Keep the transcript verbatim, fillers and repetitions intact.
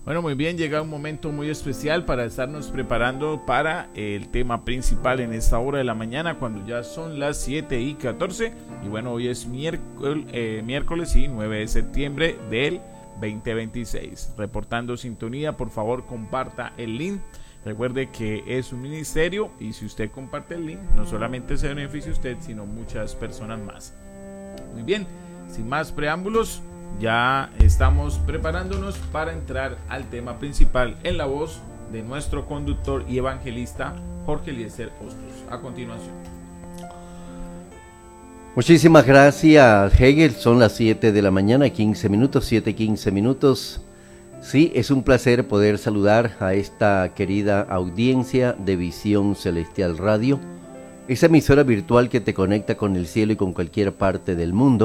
Bueno, muy bien, llega un momento muy especial para estarnos preparando para el tema principal en esta hora de la mañana, cuando ya son las siete y catorce. Y bueno, hoy es miércoles, eh, miércoles y nueve de septiembre del veinte veintiséis. Reportando sintonía, por favor comparta el link. Recuerde que es un ministerio y si usted comparte el link, no solamente se beneficia usted, sino muchas personas más. Muy bien, sin más preámbulos, ya estamos preparándonos para entrar al tema principal en la voz de nuestro conductor y evangelista Jorge Eliezer Hostos. A continuación. Muchísimas gracias, Hegel. Son las siete de la mañana, quince minutos, siete quince minutos. Sí, es un placer poder saludar a esta querida audiencia de Visión Celestial Radio, esa emisora virtual que te conecta con el cielo y con cualquier parte del mundo.